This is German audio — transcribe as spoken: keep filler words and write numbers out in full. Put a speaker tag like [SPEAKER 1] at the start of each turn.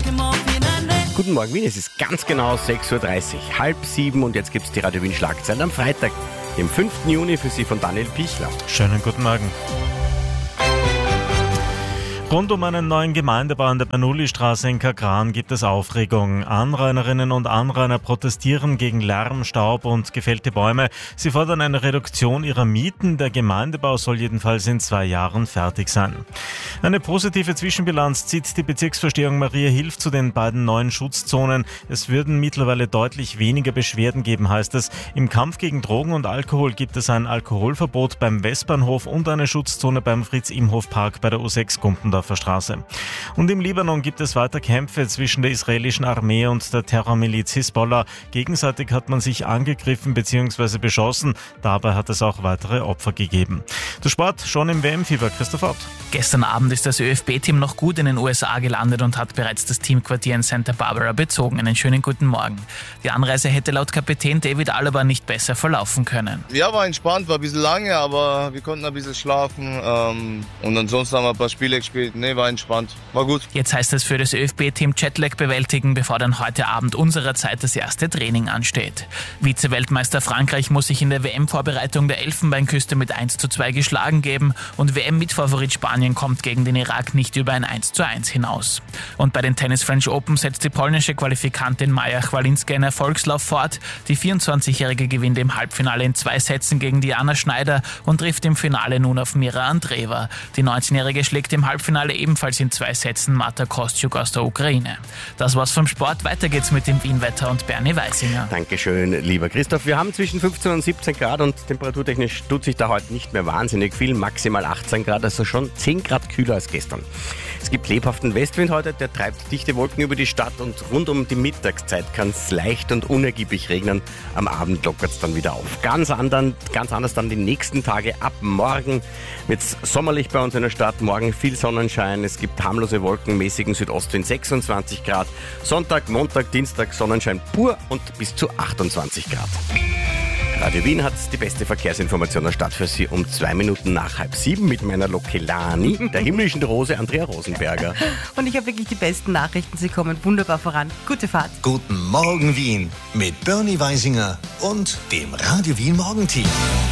[SPEAKER 1] Guten Morgen Wien, es ist ganz genau sechs Uhr dreißig, halb sieben und jetzt gibt es die Radio Wien Schlagzeilen am Freitag, dem fünften Juni, für Sie von Daniel Pichler.
[SPEAKER 2] Schönen guten Morgen. Rund um einen neuen Gemeindebau an der Bernoulli-Straße in Kagran gibt es Aufregung. Anrainerinnen und Anrainer protestieren gegen Lärm, Staub und gefällte Bäume. Sie fordern eine Reduktion ihrer Mieten. Der Gemeindebau soll jedenfalls in zwei Jahren fertig sein. Eine positive Zwischenbilanz zieht die Bezirksvorstehung Maria Hilf zu den beiden neuen Schutzzonen. Es würden mittlerweile deutlich weniger Beschwerden geben, heißt es. Im Kampf gegen Drogen und Alkohol gibt es ein Alkoholverbot beim Westbahnhof und eine Schutzzone beim Fritz-Imhof-Park bei der U sechs Gumpendorfer Straße. Und im Libanon gibt es weiter Kämpfe zwischen der israelischen Armee und der Terrormiliz Hisbollah. Gegenseitig hat man sich angegriffen bzw. beschossen. Dabei hat es auch weitere Opfer gegeben. Der Sport schon im W M-Fieber. Christoph Ott.
[SPEAKER 3] Gestern Abend ist das ÖFB-Team noch gut in den U S A gelandet und hat bereits das Teamquartier in Santa Barbara bezogen. Einen schönen guten Morgen. Die Anreise hätte laut Kapitän David Alaba nicht besser verlaufen können.
[SPEAKER 4] Ja, war entspannt, war ein bisschen lange, aber wir konnten ein bisschen schlafen. Ähm, und ansonsten haben wir ein paar Spiele gespielt. Nee, war entspannt. War gut.
[SPEAKER 3] Jetzt heißt es für das ÖFB-Team Jetlag bewältigen, bevor dann heute Abend unserer Zeit das erste Training ansteht. Vize-Weltmeister Frankreich muss sich in der W M-Vorbereitung der Elfenbeinküste mit eins zu zwei geschlagen geben und W M-Mitfavorit Spanien kommt gegen den Irak nicht über ein eins zu eins hinaus. Und bei den Tennis French Open setzt die polnische Qualifikantin Maja Chwalinska einen Erfolgslauf fort. Die vierundzwanzigjährige gewinnt im Halbfinale in zwei Sätzen gegen Diana Schneider und trifft im Finale nun auf Mira Andreeva. Die neunzehnjährige schlägt im Halbfinale ebenfalls in zwei Sätzen Marta Kostyuk aus der Ukraine. Das war's vom Sport. Weiter geht's mit dem Wien-Wetter und Bernie Weisinger.
[SPEAKER 1] Dankeschön, lieber Christoph. Wir haben zwischen fünfzehn und siebzehn Grad und temperaturtechnisch tut sich da heute nicht mehr wahnsinnig viel. Maximal achtzehn Grad, also schon zehn Grad kühler als gestern. Es gibt lebhaften Westwind heute, der treibt dichte Wolken über die Stadt und rund um die Mittagszeit kann es leicht und unergiebig regnen. Am Abend lockert es dann wieder auf. Ganz, andern, ganz anders dann die nächsten Tage. Ab morgen wird es sommerlich bei uns in der Stadt. Morgen viel Sonnenschein, es gibt harmlose Wolken, mäßigen Südostwind sechsundzwanzig Grad. Sonntag, Montag, Dienstag Sonnenschein pur und bis zu achtundzwanzig Grad. Radio Wien hat die beste Verkehrsinformation der Stadt für Sie um zwei Minuten nach halb sieben mit meiner Lokelani, der himmlischen Rose Andrea Rosenberger.
[SPEAKER 5] Und ich habe wirklich die besten Nachrichten. Sie kommen wunderbar voran. Gute Fahrt.
[SPEAKER 6] Guten Morgen Wien mit Bernie Weisinger und dem Radio Wien Morgenteam.